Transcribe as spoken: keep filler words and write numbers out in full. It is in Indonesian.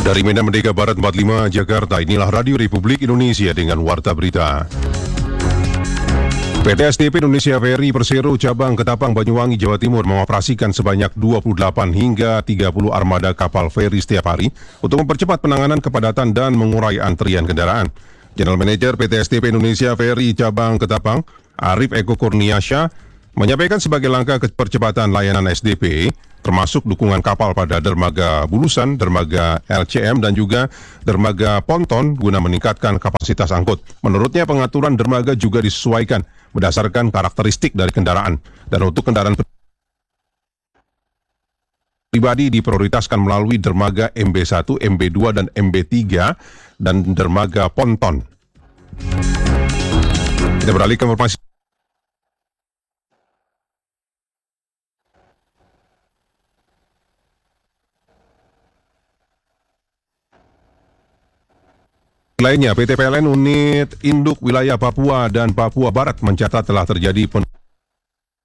Dari Medan Merdeka Barat empat puluh lima Jakarta, inilah Radio Republik Indonesia dengan Warta Berita. P T S D P Indonesia Ferry Persero Cabang Ketapang Banyuwangi Jawa Timur mengoperasikan sebanyak dua puluh delapan hingga tiga puluh armada kapal feri setiap hari untuk mempercepat penanganan kepadatan dan mengurai antrian kendaraan. General Manager P T S D P Indonesia Ferry Cabang Ketapang, Arif Eko Kurniasya, menyampaikan sebagai langkah percepatan layanan S D P, termasuk dukungan kapal pada dermaga Bulusan, dermaga L C M, dan juga dermaga Ponton guna meningkatkan kapasitas angkut. Menurutnya, pengaturan dermaga juga disesuaikan berdasarkan karakteristik dari kendaraan. Dan untuk kendaraan pribadi diprioritaskan melalui dermaga M B satu, M B dua, dan M B tiga, dan dermaga Ponton. Kita beralih ke informasi lainnya. P T P L N Unit Induk Wilayah Papua dan Papua Barat mencatat telah terjadi pen